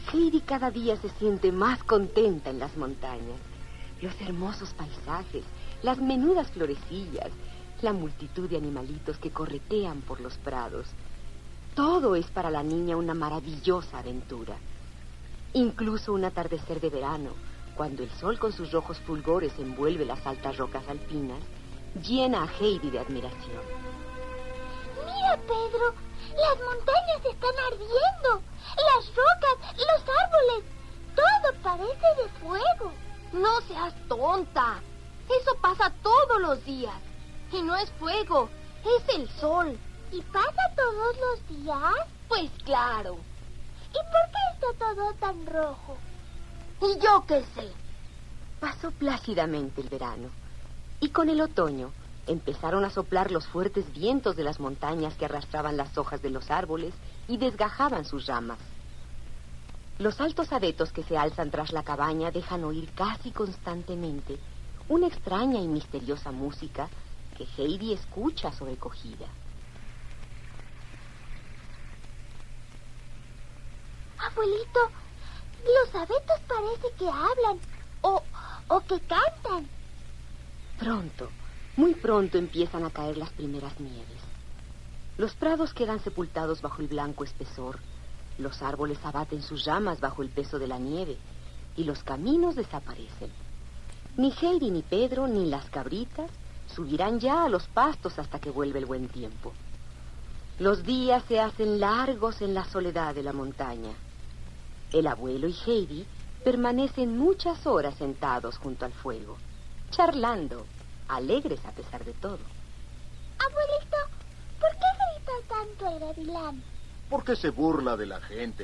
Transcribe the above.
Heidi cada día se siente más contenta en las montañas. Los hermosos paisajes, las menudas florecillas, la multitud de animalitos que corretean por los prados. Todo es para la niña una maravillosa aventura. Incluso un atardecer de verano, cuando el sol con sus rojos fulgores envuelve las altas rocas alpinas, llena a Heidi de admiración. Mira, Pedro, las montañas están ardiendo. Las rocas, los árboles, todo parece de fuego. No seas tonta. Eso pasa todos los días. Y no es fuego, es el sol. ¿Y pasa todos los días? Pues claro. ¿Y por qué está todo tan rojo? ¿Y yo qué sé? Pasó plácidamente el verano, y con el otoño empezaron a soplar los fuertes vientos de las montañas que arrastraban las hojas de los árboles y desgajaban sus ramas. Los altos abetos que se alzan tras la cabaña dejan oír casi constantemente una extraña y misteriosa música que Heidi escucha sobrecogida. Abuelito, los abetos parece que hablan o que cantan. Pronto, muy pronto empiezan a caer las primeras nieves. Los prados quedan sepultados bajo el blanco espesor, los árboles abaten sus ramas bajo el peso de la nieve y los caminos desaparecen. Ni Heidi, ni Pedro, ni las cabritas subirán ya a los pastos hasta que vuelva el buen tiempo. Los días se hacen largos en la soledad de la montaña. El abuelo y Heidi permanecen muchas horas sentados junto al fuego, charlando, alegres a pesar de todo. Abuelito, ¿por qué grita tanto el gavilán? ¿Por qué se burla de la gente?